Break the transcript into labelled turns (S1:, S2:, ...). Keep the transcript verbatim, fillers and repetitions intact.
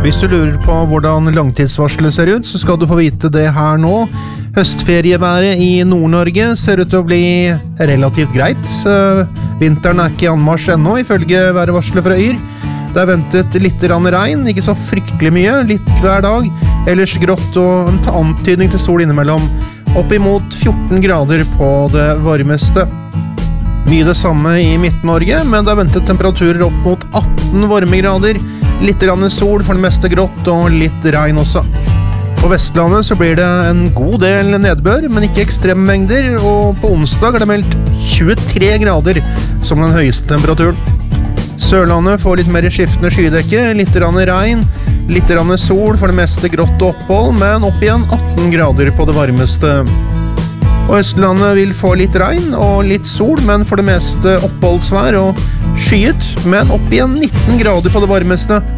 S1: Hvis du lurer på hvordan langtidsvarselet ser ut, så skal du få vite det her nå. Høstferieværet i Nord-Norge ser ut til å bli relativt greit. Vinteren er ikke i anmarsj ennå, ifølge værvarselet fra Yr. Det er ventet litt regn, ikke så fryktelig mye, litt hver dag. Ellers grått og en antydning til sol innimellom. Opp imot fjorten grader på det varmeste. Mye det samme i Midt-Norge, men det er ventet temperaturer opp mot atten varmegrader. Litt sol, for det meste grått og litt regn også. På Vestlandet så blir det en god del nedbør, men ikke ekstreme mengder, og på onsdag er det meldt tjuetre grader som den høyeste temperaturen. Sørlandet får litt mer skiftende skydekke, litt regn, litt sol, for det meste grått og opphold, men opp igjen atten grader på det varmeste. Og Østlandet vil få litt regn og litt sol, men for det meste oppholdsvær og skyet, men opp igjen nitten grader på det varmeste.